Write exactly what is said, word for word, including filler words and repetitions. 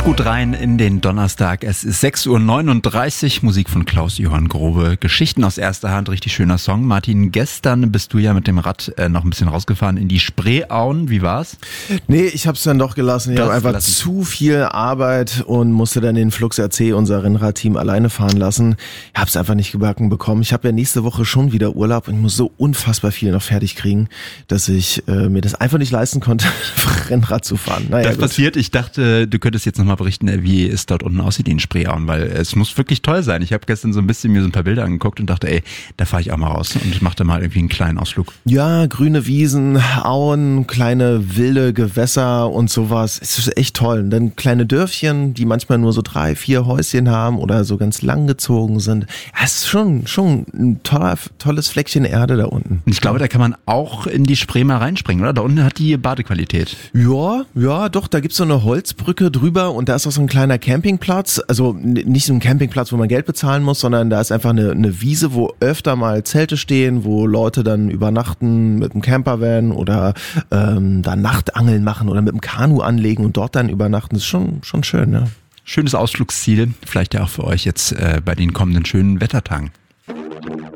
Rutscht gut rein in den Donnerstag. Es ist sechs Uhr neununddreißig, Musik von Klaus-Johann Grobe. Geschichten aus erster Hand, richtig schöner Song. Martin, gestern bist du ja mit dem Rad äh, noch ein bisschen rausgefahren in die Spreeauen. Wie war's? Nee, ich hab's dann doch gelassen. Ich habe einfach gelassen. zu viel Arbeit und musste dann den Flux R C, unser Rennradteam, alleine fahren lassen. Ich hab's einfach nicht gebacken bekommen. Ich habe ja nächste Woche schon wieder Urlaub und ich muss so unfassbar viel noch fertig kriegen, dass ich äh, mir das einfach nicht leisten konnte, Rennrad zu fahren. Naja, das gut. passiert. Ich dachte, du könntest jetzt nochmal berichten, wie es dort unten aussieht in Spreeauen, weil es muss wirklich toll sein. Ich habe gestern so ein bisschen mir so ein paar Bilder angeguckt und dachte, ey, da fahre ich auch mal raus und mache da mal irgendwie einen kleinen Ausflug. Ja, grüne Wiesen, Auen, kleine wilde Gewässer und sowas. Es ist echt toll. Und dann kleine Dörfchen, die manchmal nur so drei, vier Häuschen haben oder so ganz lang gezogen sind. Ja, es ist schon, schon ein toller, tolles Fleckchen Erde da unten. Und ich glaube, da kann man auch in die Spree mal reinspringen, oder? Da unten hat die Badequalität. Ja, ja, doch, da gibt's so eine Holzbrücke drüber und da ist auch so ein kleiner Campingplatz. Also nicht so ein Campingplatz, wo man Geld bezahlen muss, sondern da ist einfach eine, eine Wiese, wo öfter mal Zelte stehen, wo Leute dann übernachten mit dem Campervan oder ähm, da Nachtangeln machen oder mit dem Kanu anlegen und dort dann übernachten. Das ist schon, schon schön, ne? Schönes Ausflugsziel, vielleicht ja auch für euch jetzt äh, bei den kommenden schönen Wettertagen.